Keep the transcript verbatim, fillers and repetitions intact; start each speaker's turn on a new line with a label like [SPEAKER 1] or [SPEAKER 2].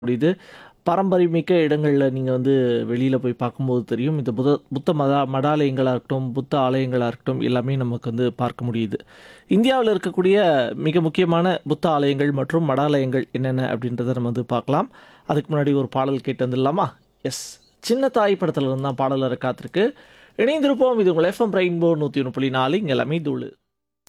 [SPEAKER 1] முடியுது. பாரம்பரியமிக்க இடங்கள்ல நீங்க வந்து வெளியில போய் பார்க்கும்போது தெரியும். இந்த புத புத்த மதா மடாலயங்களா இருக்கட்டும், புத்த ஆலயங்களா இருக்கட்டும், எல்லாமே நமக்கு வந்து பார்க்க முடியுது. இந்தியாவுல இருக்கக்கூடிய மிக முக்கியமான புத்த ஆலயங்கள் மற்றும் மடாலயங்கள் என்னென்ன அப்படின்றத நம்ம வந்து பார்க்கலாம். அதுக்கு முன்னாடி ஒரு பாடல் கேட்டு வந்துடலாமா? எஸ். சின்ன தாய் படத்துல இருந்து தான் பாடல் வர காத்திருக்கு. இணைந்திருப்போம். இது உங்கள் எஃப்எம் ரெயின்போ நூற்றி ஒன்று புள்ளி நாலு இங்க எல்லாமே தூளு.